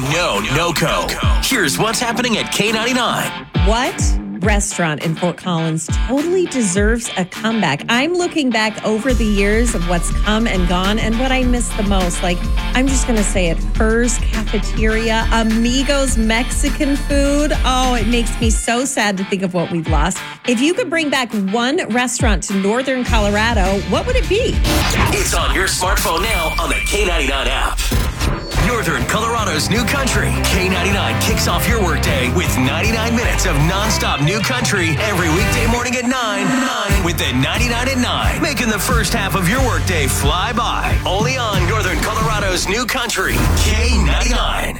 No-Co. Here's what's happening at K99. What restaurant in Fort Collins totally deserves a comeback? I'm looking back over the years of what's come and gone and what I miss the most. Like, I'm just going to say it. Hers Cafeteria, Amigos Mexican food. Oh, it makes me so sad to think of what we've lost. If you could bring back one restaurant to Northern Colorado, what would it be? It's on your smartphone now on the K99 app. Northern Colorado's new country. K99 kicks off your workday with 99 minutes of nonstop new country every weekday morning at 9 with the 99 at 9. Making the first half of your workday fly by. Only on Northern Colorado's new country. K99.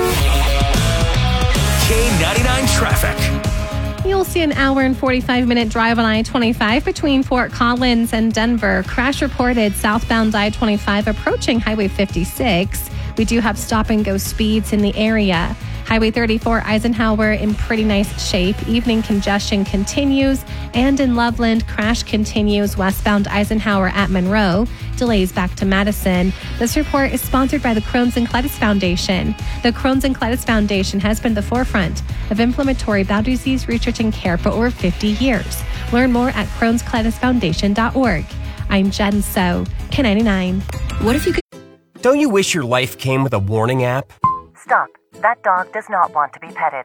K99 traffic. You'll see an hour and 45-minute drive on I-25 between Fort Collins and Denver. Crash reported southbound I-25 approaching Highway 56. We do have stop-and-go speeds in the area. Highway 34 Eisenhower in pretty nice shape. Evening congestion continues. And in Loveland, crash continues westbound Eisenhower at Monroe. Delays back to Madison. This report is sponsored by the Crohn's and Colitis Foundation. The Crohn's and Colitis Foundation has been the forefront of inflammatory bowel disease research and care for over 50 years. Learn more at crohnscolitisfoundation.org. I'm Jen So, K99. What if you could... Don't you wish your life came with a warning app? Stop. That dog does not want to be petted.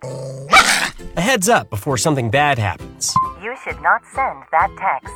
A heads up before something bad happens. You should not send that text.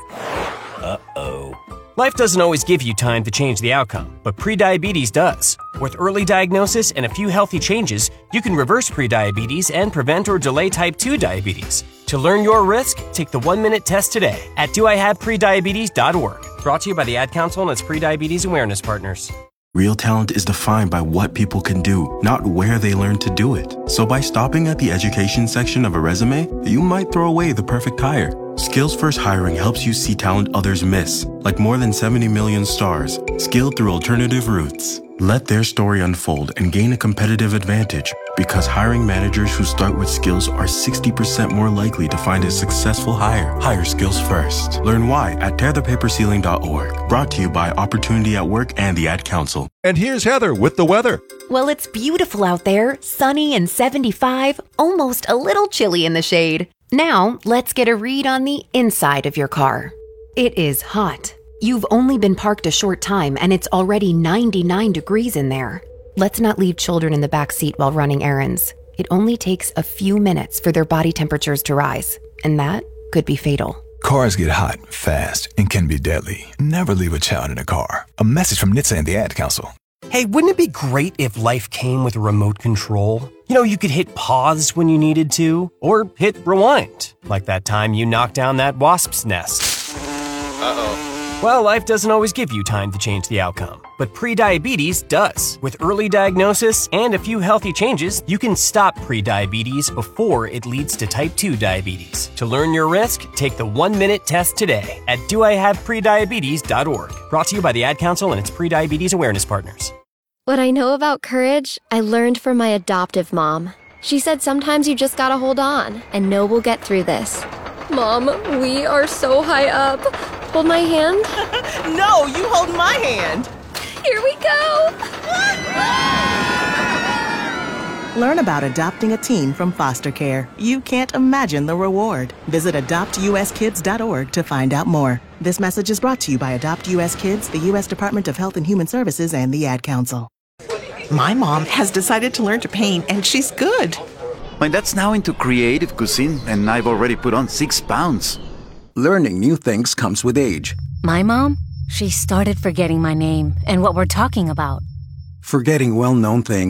Uh-oh. Life doesn't always give you time to change the outcome, but prediabetes does. With early diagnosis and a few healthy changes, you can reverse prediabetes and prevent or delay type 2 diabetes. To learn your risk, take the 1-minute test today at doihaveprediabetes.org. Brought to you by the Ad Council and its prediabetes awareness partners. Real talent is defined by what people can do, not where they learn to do it. So by stopping at the education section of a resume, you might throw away the perfect hire. Skills First Hiring helps you see talent others miss, like more than 70 million stars, skilled through alternative routes. Let their story unfold and gain a competitive advantage, because hiring managers who start with skills are 60% more likely to find a successful hire. Hire skills first. Learn why at tearthepaperceiling.org. Brought to you by Opportunity at Work and the Ad Council. And here's Heather with the weather. Well, it's beautiful out there, sunny and 75, almost a little chilly in the shade. Now, let's get a read on the inside of your car. It is hot. You've only been parked a short time and it's already 99 degrees in there. Let's not leave children in the back seat while running errands. It only takes a few minutes for their body temperatures to rise, and that could be fatal. Cars get hot, fast, and can be deadly. Never leave a child in a car. A message from NHTSA and the Ad Council. Hey, wouldn't it be great if life came with a remote control? You know, you could hit pause when you needed to, or hit rewind, like that time you knocked down that wasp's nest. Uh-oh. Well, life doesn't always give you time to change the outcome, but prediabetes does. With early diagnosis and a few healthy changes, you can stop prediabetes before it leads to type 2 diabetes. To learn your risk, take the 1-minute test today at doihaveprediabetes.org. Brought to you by the Ad Council and its prediabetes awareness partners. What I know about courage, I learned from my adoptive mom. She said sometimes you just gotta hold on and know we'll get through this. Mom, we are so high up. Hold my hand. No, you hold my hand. Here we go. Learn about adopting a teen from foster care. You can't imagine the reward. Visit adoptuskids.org to find out more. This message is brought to you by Adopt US Kids, the U.S. Department of Health and Human Services, and the Ad Council. My mom has decided to learn to paint, and she's good. My dad's now into creative cuisine, and I've already put on 6 pounds. Learning new things comes with age. My mom, she started forgetting my name and what we're talking about. Forgetting well-known things